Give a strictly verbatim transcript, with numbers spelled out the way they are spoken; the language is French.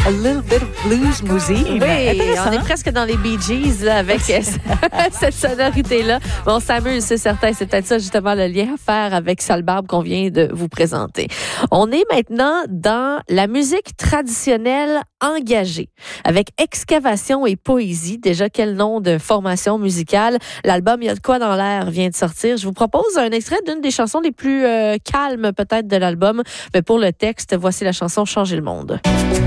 A little bit of blues musique. Oui, on est presque dans les Bee Gees là, avec cette sonorité-là. Bon, on s'amuse, c'est certain. C'est peut-être ça, justement, le lien à faire avec Salbarbe qu'on vient de vous présenter. On est maintenant dans la musique traditionnelle engagée, avec excavation et poésie. Déjà, quel nom de formation musicale. L'album Il y a de quoi dans l'air vient de sortir. Je vous propose un extrait d'une des chansons les plus euh, calmes, peut-être, de l'album. Mais pour le texte, voici la chanson Changer le monde.